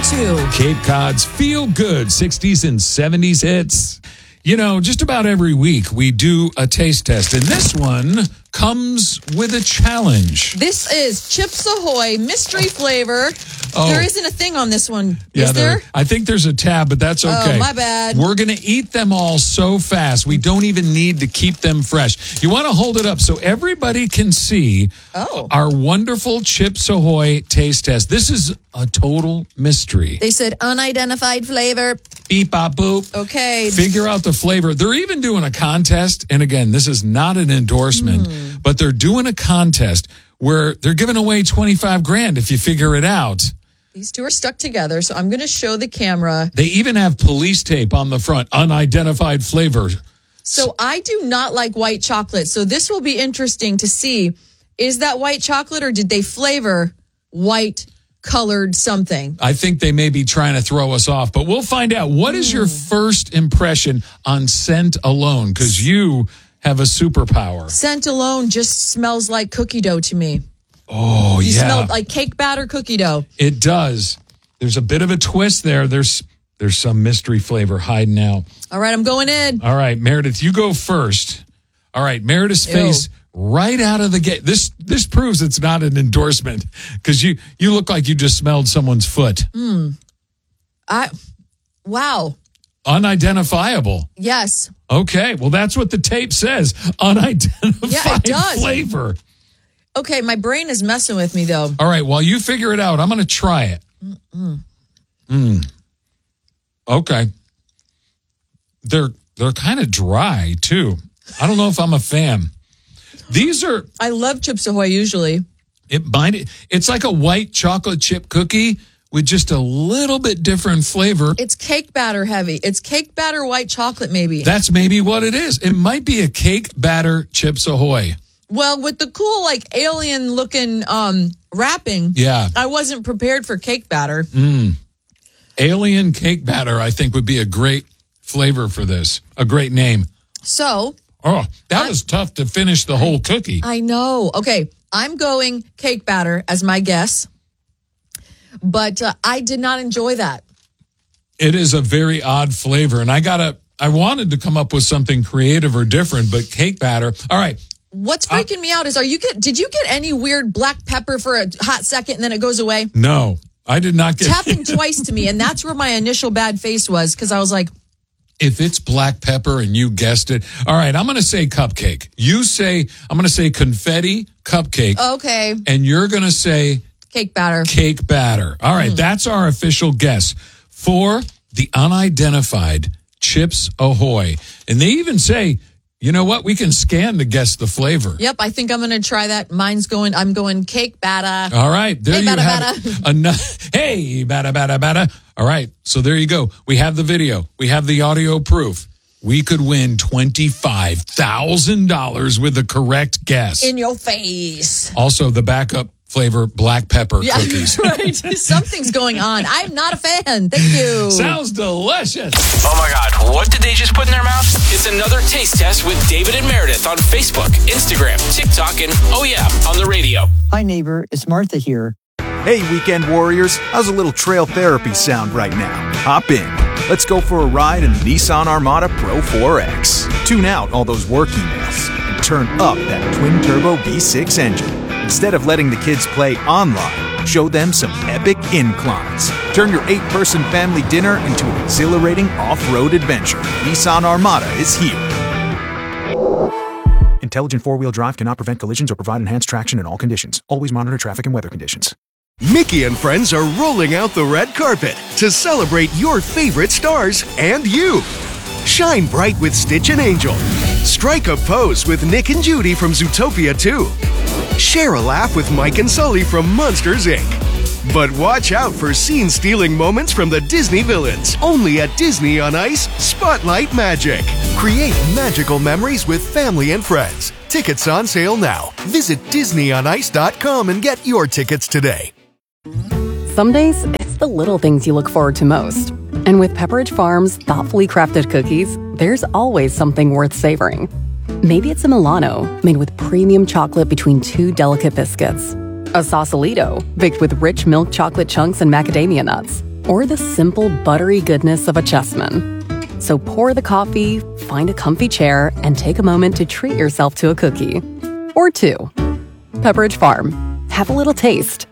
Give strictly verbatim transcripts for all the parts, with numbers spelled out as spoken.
two. Cape Cod's feel-good sixties and seventies hits. You know, just about every week we do a taste test, and this one comes with a challenge. This is Chips Ahoy mystery flavor. Oh. There isn't a thing on this one, Yeah, is there? I think there's a tab, but that's okay. Oh, my bad. We're going to eat them all so fast, we don't even need to keep them fresh. You want to hold it up so everybody can see Oh. our wonderful Chips Ahoy taste test. This is a total mystery. They said unidentified flavor. Beep, bop, boop. Okay. Figure out the flavor. They're even doing a contest. And again, this is not an endorsement, Mm. but they're doing a contest where they're giving away twenty-five grand if you figure it out. These two are stuck together, so I'm going to show the camera. They even have police tape on the front, unidentified flavor. So I do not like white chocolate. So this will be interesting to see. Is that white chocolate or did they flavor white colored something? I think they may be trying to throw us off, but we'll find out. What is your first impression on scent alone? Because you have a superpower. Scent alone just smells like cookie dough to me. Oh, You yeah. smell like cake batter cookie dough. It does. There's a bit of a twist there. There's there's some mystery flavor hiding out. All right, I'm going in. All right, Meredith, you go first. All right, Meredith's Ew. face right out of the gate. This this proves it's not an endorsement because you you look like you just smelled someone's foot. Mm. I, wow. Unidentifiable. Yes. Okay, well that's what the tape says. Unidentified Yeah, it does. flavor. Okay, my brain is messing with me though. All right, while you figure it out, I'm going to try it. Mm-mm. Mm. Okay. They're they're kind of dry too. I don't know if I'm a fan. These are I love Chips Ahoy usually. it might it's like a white chocolate chip cookie with just a little bit different flavor. It's cake batter heavy. It's cake batter white chocolate maybe. That's maybe what it is. It might be a cake batter Chips Ahoy. Well, with the cool like alien looking um wrapping. Yeah. I wasn't prepared for cake batter. Mm. Alien cake batter, I think, would be a great flavor for this. A great name. So, Oh, that was tough to finish the whole cookie. I know. Okay, I'm going cake batter as my guess. But uh, I did not enjoy that. It is a very odd flavor, and I gotta. I wanted to come up with something creative or different, but cake batter. All right. What's freaking uh, me out is, are you get? Did you get any weird black pepper for a hot second and then it goes away? No, I did not get. It's happened twice to me, and that's where my initial bad face was because I was like, if it's black pepper and you guessed it, all right. I'm going to say cupcake. You say I'm going to say confetti cupcake. Okay. And you're going to say cake batter. Cake batter. All right, mm. That's our official guess for the unidentified Chips Ahoy, and they even say, you know what? We can scan to guess the flavor. Yep, I think I'm going to try that. Mine's going, I'm going cake batter. All right, there hey, you batter, have batter. it. Enough. Hey, batter, batter, batter. All right, so there you go. We have the video. We have the audio proof. We could win twenty-five thousand dollars with the correct guess. In your face. Also, the backup flavor black pepper yeah, cookies. Right. Something's going on. I'm not a fan. Thank you. Sounds delicious. Oh my God, what did they just put in their mouth? It's another taste test with David and Meredith on Facebook, Instagram, TikTok, and oh yeah, on the radio. Hi neighbor, it's Martha here. Hey weekend warriors, how's a little trail therapy sound right now? Hop in. Let's go for a ride in the Nissan Armada Pro four X. Tune out all those work emails and turn up that twin-turbo V six engine. Instead of letting the kids play online, show them some epic inclines. Turn your eight-person family dinner into an exhilarating off-road adventure. Nissan Armada is here. Intelligent four-wheel drive cannot prevent collisions or provide enhanced traction in all conditions. Always monitor traffic and weather conditions. Mickey and friends are rolling out the red carpet to celebrate your favorite stars and you. Shine bright with Stitch and Angel. Strike a pose with Nick and Judy from Zootopia two. Share a laugh with Mike and Sully from Monsters, Incorporated. But watch out for scene-stealing moments from the Disney villains. Only at Disney on Ice Spotlight Magic. Create magical memories with family and friends. Tickets on sale now. Visit disney on ice dot com and get your tickets today. Some days, it's the little things you look forward to most. And with Pepperidge Farm's thoughtfully crafted cookies, there's always something worth savoring. Maybe it's a Milano, made with premium chocolate between two delicate biscuits. A Sausalito, baked with rich milk chocolate chunks and macadamia nuts. or the simple buttery goodness of a Chessman. So pour the coffee, find a comfy chair, and take a moment to treat yourself to a cookie. Or two. Pepperidge Farm. Have a little taste.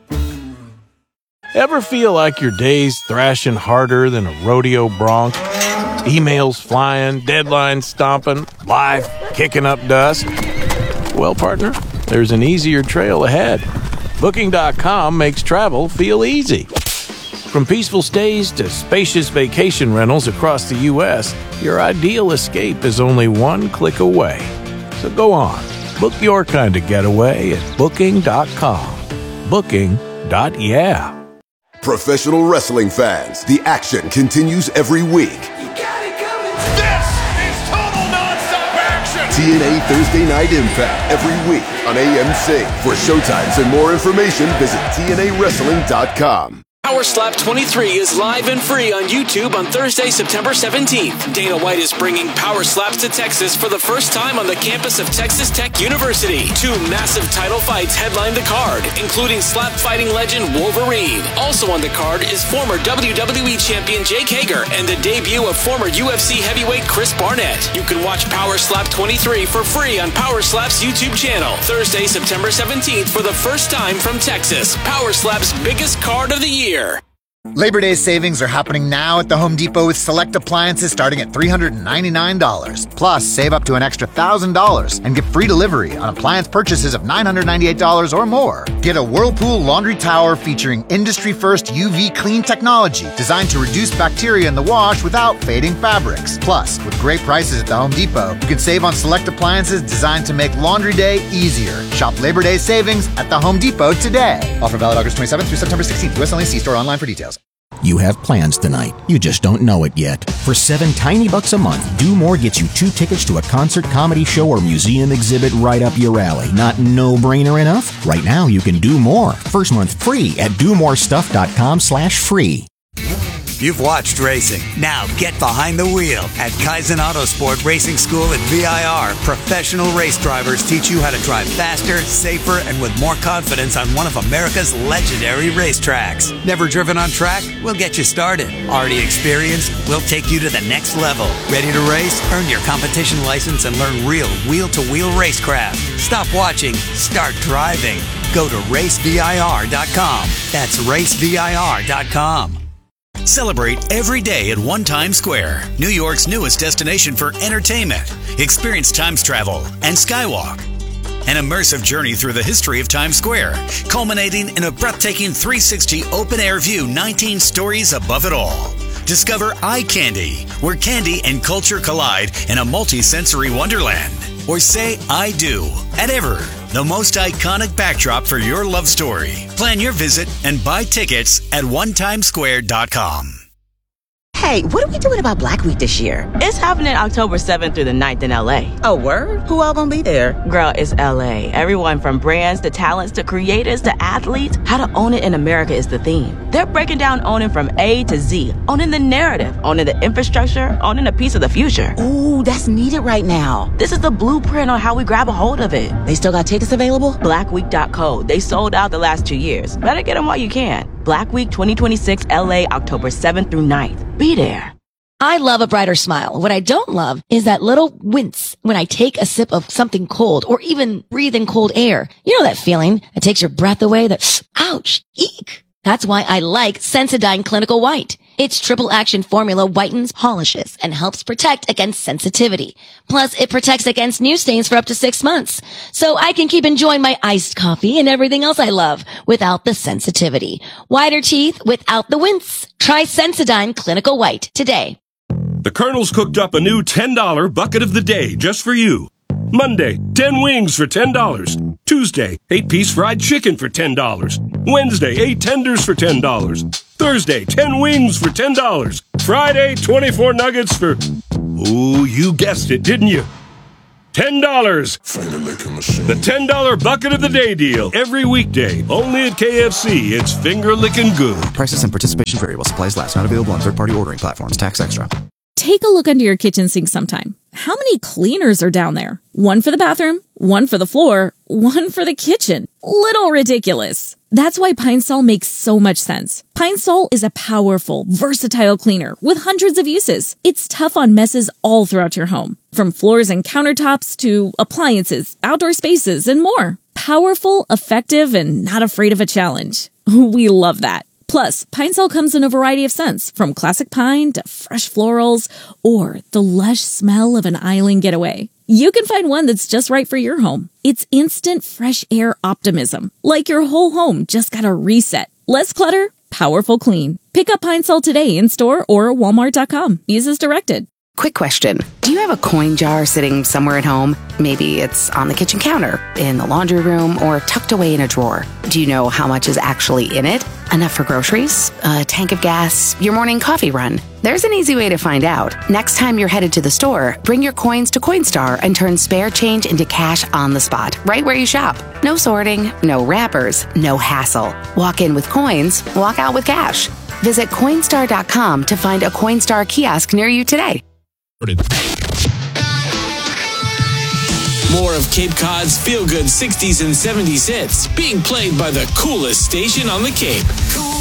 Ever feel like your day's thrashing harder than a rodeo bronc? Emails flying, deadlines stomping, life kicking up dust? Well, partner, there's an easier trail ahead. Booking dot com makes travel feel easy. From peaceful stays to spacious vacation rentals across the U S, your ideal escape is only one click away. So go on, book your kind of getaway at Booking dot com. Booking. Yeah. Professional wrestling fans, the action continues every week. You got it coming. This is total nonstop action. T N A Thursday Night Impact every week on A M C. For showtimes and more information, visit T N A wrestling dot com. Power Slap twenty-three is live and free on YouTube on Thursday, September seventeenth. Dana White is bringing Power Slaps to Texas for the first time on the campus of Texas Tech University. Two massive title fights headline the card, including slap fighting legend Wolverine. Also on the card is former W W E champion Jake Hager and the debut of former U F C heavyweight Chris Barnett. You can watch Power Slap twenty-three for free on Power Slap's YouTube channel. Thursday, September seventeenth for the first time from Texas. Power Slap's biggest card of the year. Labor Day savings are happening now at the Home Depot with select appliances starting at three hundred ninety-nine dollars. Plus, save up to an extra one thousand dollars and get free delivery on appliance purchases of nine hundred ninety-eight dollars or more. Get a Whirlpool laundry tower featuring industry-first U V clean technology designed to reduce bacteria in the wash without fading fabrics. Plus, with great prices at the Home Depot, you can save on select appliances designed to make laundry day easier. Shop Labor Day savings at the Home Depot today. Offer valid August twenty-seventh through September sixteenth. U S only. See store online for details. You have plans tonight. You just don't know it yet. For seven tiny bucks a month, Do More gets you two tickets to a concert, comedy show, or museum exhibit right up your alley. Not no-brainer enough? Right now, you can do more. First month free at do more stuff dot com slash free. You've watched racing. Now get behind the wheel at Kaizen Autosport Racing School at V I R. Professional race drivers teach you how to drive faster, safer, and with more confidence on one of America's legendary racetracks. Never driven on track? We'll get you started. Already experienced? We'll take you to the next level. Ready to race? Earn your competition license and learn real wheel-to-wheel racecraft. Stop watching. Start driving. Go to race V I R dot com. That's race V I R dot com. Celebrate every day at One Times Square, New York's newest destination for entertainment. Experience Times travel and Skywalk. An immersive journey through the history of Times Square, culminating in a breathtaking three sixty open-air view, nineteen stories above it all. Discover Eye Candy, where candy and culture collide in a multi-sensory wonderland. Or say I do at Ever, the most iconic backdrop for your love story. Plan your visit and buy tickets at one times square dot com. Hey, what are we doing about Black Week this year? It's happening October seventh through the ninth in L A. Oh, word? Who all gonna be there? Girl, it's L A. Everyone from brands to talents to creators to athletes. How to own it in America is the theme. They're breaking down owning from A to Z. Owning the narrative, owning the infrastructure, owning a piece of the future. Ooh, that's needed right now. This is the blueprint on how we grab a hold of it. They still got tickets available? black week dot co. They sold out the last two years. Better get them while you can. Black Week twenty twenty-six L A, October seventh through ninth. Be there. I love a brighter smile. What I don't love is that little wince when I take a sip of something cold or even breathe in cold air. You know that feeling that takes your breath away, that ouch, eek. That's why I like Sensodyne Clinical White. Its triple action formula whitens, polishes, and helps protect against sensitivity. Plus, it protects against new stains for up to six months. So I can keep enjoying my iced coffee and everything else I love without the sensitivity. Whiter teeth without the wince. Try Sensodyne Clinical White today. The Colonel's cooked up a new ten dollar bucket of the day just for you. Monday, ten wings for ten dollars. Tuesday, eight piece fried chicken for ten dollars. Wednesday, eight tenders for ten dollars. Thursday, ten wings for ten dollars. Friday, twenty-four nuggets for... Ooh, you guessed it, didn't you? ten dollars. The ten dollar bucket of the day deal. Every weekday. Only at K F C. It's finger licking good. Prices and participation vary while supplies last. Not available on third-party ordering platforms. Tax extra. Take a look under your kitchen sink sometime. how many cleaners are down there? One for the bathroom, one for the floor, one for the kitchen. Little ridiculous. That's why Pine Sol makes so much sense. Pine Sol is a powerful, versatile cleaner with hundreds of uses. It's tough on messes all throughout your home, from floors and countertops to appliances, outdoor spaces, and more. Powerful, effective, and not afraid of a challenge. We love that. Plus, Pine Sol comes in a variety of scents, from classic pine to fresh florals or the lush smell of an island getaway. You can find one that's just right for your home. It's instant fresh air optimism, like your whole home just got a reset. Less clutter, powerful clean. Pick up Pine Sol today in store or walmart dot com. Use as directed. Quick question. Do you have a coin jar sitting somewhere at home? Maybe it's on the kitchen counter, in the laundry room, or tucked away in a drawer. Do you know how much is actually in it? Enough for groceries? A tank of gas? Your morning coffee run? There's an easy way to find out. Next time you're headed to the store, bring your coins to Coinstar and turn spare change into cash on the spot, right where you shop. No sorting, no wrappers, no hassle. Walk in with coins, walk out with cash. Visit Coinstar dot com to find a Coinstar kiosk near you today. More of Cape Cod's feel-good sixties and seventies hits being played by the coolest station on the Cape. Cool